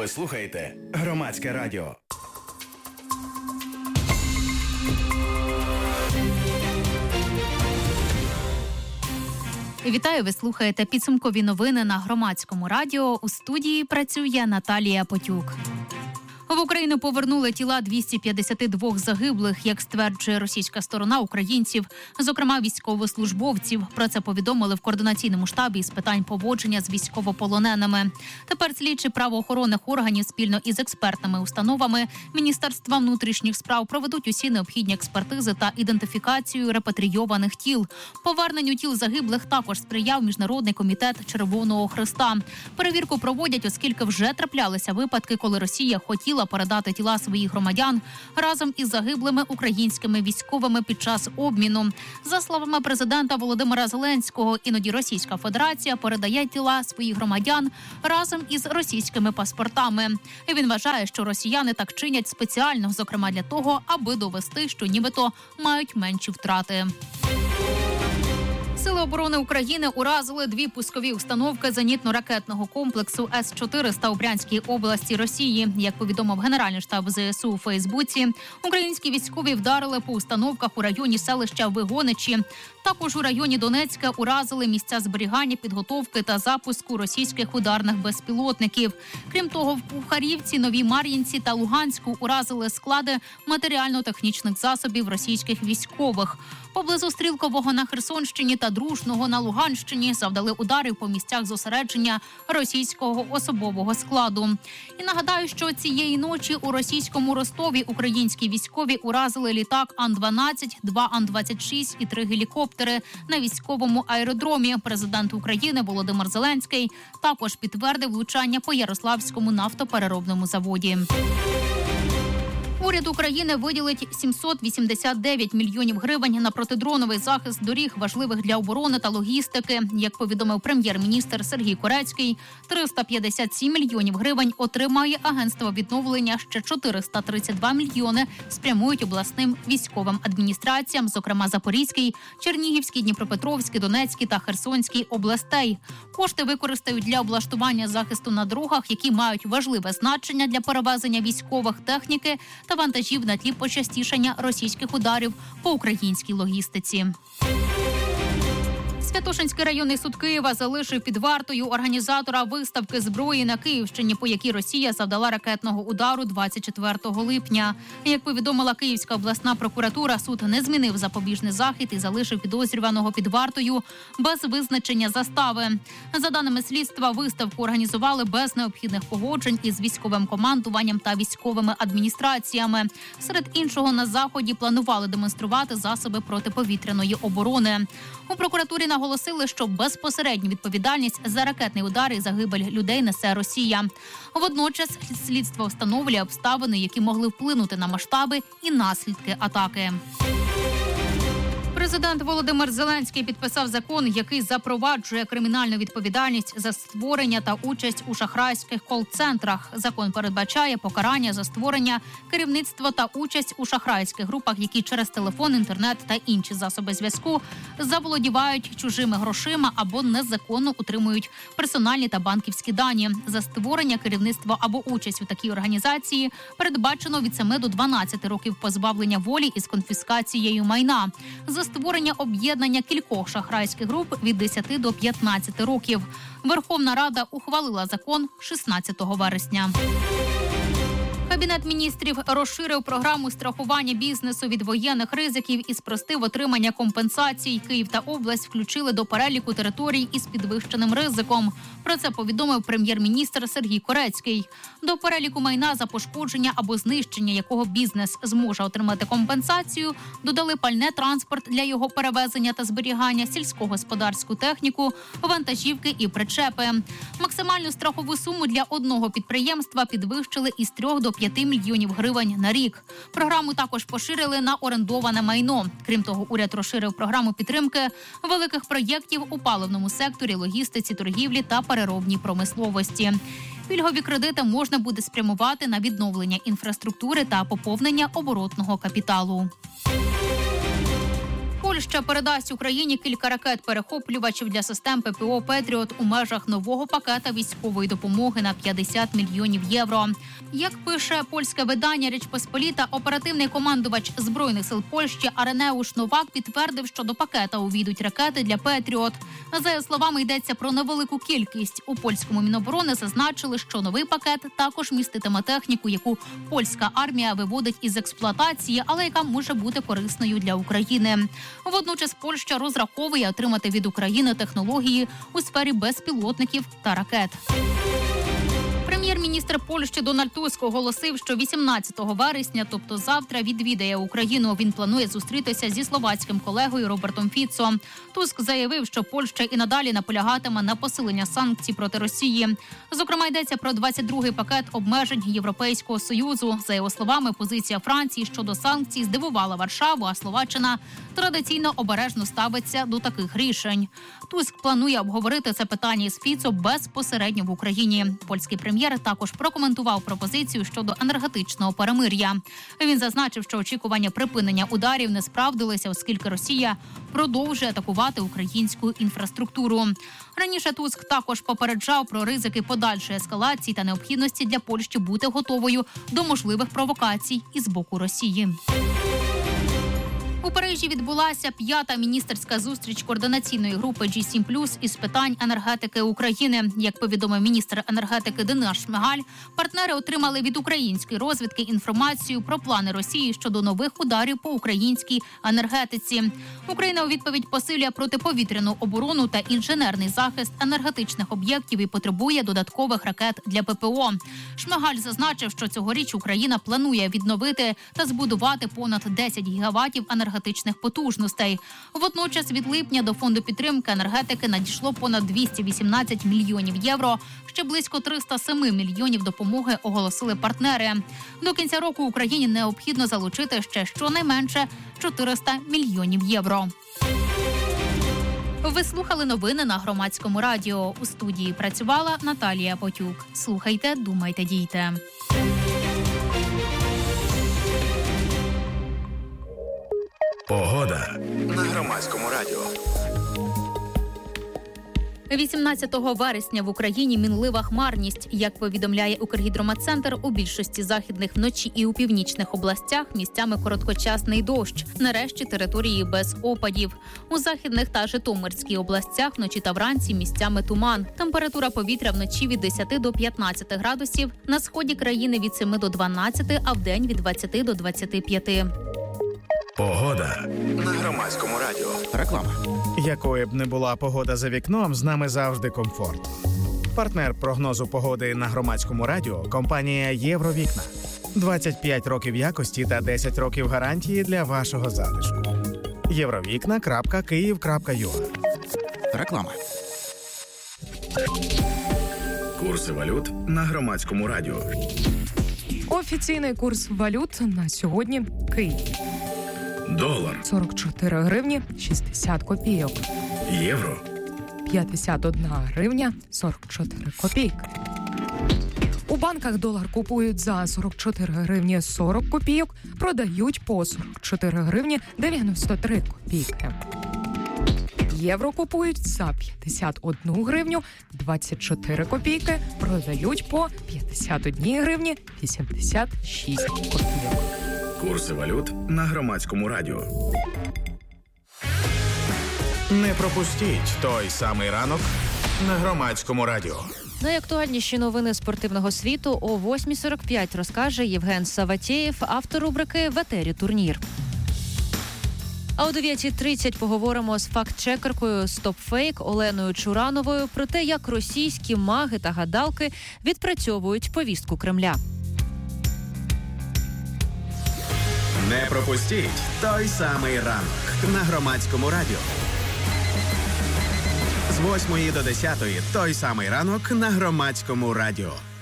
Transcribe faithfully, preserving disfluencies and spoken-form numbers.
Ви слухаєте Громадське радіо. Вітаю, ви слухаєте підсумкові новини на Громадському радіо. У студії працює Наталія Потюк. В Україну повернули тіла двісті п'ятдесят два загиблих, як стверджує російська сторона, українців, зокрема військовослужбовців. Про це повідомили в координаційному штабі з питань поводження з військовополоненими. Тепер слідчі правоохоронних органів спільно із експертними установами Міністерства внутрішніх справ проведуть усі необхідні експертизи та ідентифікацію репатрійованих тіл. Поверненню тіл загиблих також сприяв Міжнародний комітет Червоного Хреста. Перевірку проводять, оскільки вже траплялися випадки, коли Росія хотіла передати тіла своїх громадян разом із загиблими українськими військовими під час обміну. За словами президента Володимира Зеленського, іноді Російська Федерація передає тіла своїх громадян разом із російськими паспортами. І він вважає, що росіяни так чинять спеціально, зокрема для того, аби довести, що нібито мають менші втрати. Сили оборони України уразили дві пускові установки зенітно-ракетного комплексу С чотириста у Брянській області Росії. Як повідомив Генеральний штаб ЗСУ у Фейсбуці, українські військові вдарили по установках у районі селища Вигоничі. Також у районі Донецька уразили місця зберігання, підготовки та запуску російських ударних безпілотників. Крім того, в Пухарівці, Новій Мар'їнці та Луганську уразили склади матеріально-технічних засобів російських військових. Поблизу Стрілкового на Херсонщині та Дружного на Луганщині завдали ударів по місцях зосередження російського особового складу. І нагадаю, що цієї ночі у російському Ростові українські військові уразили літак Ан дванадцять, два Ан двадцять шість і три гелікоптери на військовому аеродромі. Президент України Володимир Зеленський також підтвердив влучання по Ярославському нафтопереробному заводі. Уряд України виділить сімсот вісімдесят дев'ять мільйонів гривень на протидроновий захист доріг, важливих для оборони та логістики. Як повідомив прем'єр-міністр Сергій Корецький, триста п'ятдесят сім мільйонів гривень отримає Агентство відновлення, ще чотириста тридцять два мільйони спрямують обласним військовим адміністраціям, зокрема Запорізький, Чернігівський, Дніпропетровський, Донецький та Херсонський областей. Кошти використають для облаштування захисту на дорогах, які мають важливе значення для перевезення військових техніки та вантажів на тлі почастішання російських ударів по українській логістиці. Святошинський районний суд Києва залишив під вартою організатора виставки зброї на Київщині, по якій Росія завдала ракетного удару двадцять четвертого липня. Як повідомила Київська обласна прокуратура, суд не змінив запобіжний захід і залишив підозрюваного під вартою без визначення застави. За даними слідства, виставку організували без необхідних погоджень із військовим командуванням та військовими адміністраціями. Серед іншого, на заході планували демонструвати засоби протиповітряної оборони. У прокуратурі наголосили, що безпосередню відповідальність за ракетний удар і загибель людей несе Росія. Водночас слідство встановлює обставини, які могли вплинути на масштаби і наслідки атаки. Президент Володимир Зеленський підписав закон, який запроваджує кримінальну відповідальність за створення та участь у шахрайських кол-центрах. Закон передбачає покарання за створення, керівництво та участь у шахрайських групах, які через телефон, інтернет та інші засоби зв'язку заволодівають чужими грошима або незаконно утримують персональні та банківські дані. За створення, керівництво або участь у такій організації передбачено від семи до дванадцяти років позбавлення волі із конфіскацією майна. За створення об'єднання кількох шахрайських груп від десяти до п'ятнадцяти років. Верховна Рада ухвалила закон шістнадцятого вересня. Кабінет міністрів розширив програму страхування бізнесу від воєнних ризиків і спростив отримання компенсацій. Київ та область включили до переліку територій із підвищеним ризиком. Про це повідомив прем'єр-міністр Сергій Корецький. До переліку майна, за пошкодження або знищення якого бізнес зможе отримати компенсацію, додали пальне, транспорт для його перевезення та зберігання, сільськогосподарську техніку, вантажівки і причепи. Максимальну страхову суму для одного підприємства підвищили із трьох до п'яти мільйонів гривень на рік. Програму також поширили на орендоване майно. Крім того, уряд розширив програму підтримки великих проєктів у паливному секторі, логістиці, торгівлі та переробній промисловості. Пільгові кредити можна буде спрямувати на відновлення інфраструктури та поповнення оборотного капіталу. Польща передасть Україні кілька ракет-перехоплювачів для систем ППО «Петріот» у межах нового пакета військової допомоги на п'ятдесят мільйонів євро. Як пише польське видання «Річ Посполіта», оперативний командувач Збройних сил Польщі Аренеуш Новак підтвердив, що до пакета увійдуть ракети для «Петріот». За його словами, йдеться про невелику кількість. У польському Міноборони зазначили, що новий пакет також міститиме техніку, яку польська армія виводить із експлуатації, але яка може бути корисною для України. Водночас Польща розраховує отримати від України технології у сфері безпілотників та ракет. Прем'єр-міністр Польщі Дональд Туск оголосив, що вісімнадцятого вересня, тобто завтра, відвідає Україну. Він планує зустрітися зі словацьким колегою Робертом Фіцо. Туск заявив, що Польща і надалі наполягатиме на посилення санкцій проти Росії. Зокрема, йдеться про двадцять другий пакет обмежень Європейського Союзу. За його словами, позиція Франції щодо санкцій здивувала Варшаву, а Словаччина традиційно обережно ставиться до таких рішень. Туск планує обговорити це питання із Фіцо безпосередньо в Україні. Польський прем'єр також прокоментував пропозицію щодо енергетичного перемир'я. Він зазначив, що очікування припинення ударів не справдилися, оскільки Росія продовжує атакувати українську інфраструктуру. Раніше Туск також попереджав про ризики подальшої ескалації та необхідності для Польщі бути готовою до можливих провокацій із боку Росії. У Парижі відбулася п'ята міністерська зустріч координаційної групи джі сім плюс із питань енергетики України. Як повідомив міністр енергетики Денис Шмигаль, партнери отримали від української розвідки інформацію про плани Росії щодо нових ударів по українській енергетиці. Україна у відповідь посилює протиповітряну оборону та інженерний захист енергетичних об'єктів і потребує додаткових ракет для ППО. Шмигаль зазначив, що цьогоріч Україна планує відновити та збудувати понад десять гігаватів енергетичних потужностей. Водночас від липня до фонду підтримки енергетики надійшло понад двісті вісімнадцять мільйонів євро. Ще близько триста сім мільйонів допомоги оголосили партнери. До кінця року Україні необхідно залучити ще щонайменше чотириста мільйонів євро. Ви слухали новини на Громадському радіо. У студії працювала Наталія Потюк. Слухайте, думайте, дійте. Погода на Громадському радіо. вісімнадцятого вересня в Україні мінлива хмарність. Як повідомляє Укргідрометцентр, у більшості західних вночі і у північних областях місцями короткочасний дощ. Нарешті території без опадів. У західних та Житомирській областях вночі та вранці місцями туман. Температура повітря вночі від десяти до п'ятнадцяти градусів, на сході країни від семи до дванадцяти, а вдень від двадцяти до двадцяти п'яти. Погода на Громадському радіо. Реклама. Якою б не була погода за вікном, з нами завжди комфорт. Партнер прогнозу погоди на Громадському радіо – компанія «Євровікна». двадцять п'ять років якості та десять років гарантії для вашого затишку. євровікна крапка київ крапка ю а. Реклама. Курси валют на Громадському радіо. Офіційний курс валют на сьогодні – Київ. Долар. сорок чотири гривні шістдесят копійок. Євро. п'ятдесят одна гривня сорок чотири копійки. У банках долар купують за сорок чотири гривні сорок копійок, продають по сорок чотири гривні дев'яносто три копійки. Євро купують за п'ятдесят одну гривню двадцять чотири копійки, продають по п'ятдесят одні гривні вісімдесят шість копійок. Курси валют на Громадському радіо. Не пропустіть той самий ранок на Громадському радіо. Найактуальніші новини спортивного світу о восьмій сорок п'ять розкаже Євген Саватєєв, автор рубрики «В етері турнір». А о дев'ятій тридцять поговоримо з факт-чекеркою «StopFake» Оленою Чурановою про те, як російські маги та гадалки відпрацьовують повістку Кремля. Не пропустіть той самий ранок на Громадському радіо. З восьмої до десятої той самий ранок на Громадському радіо.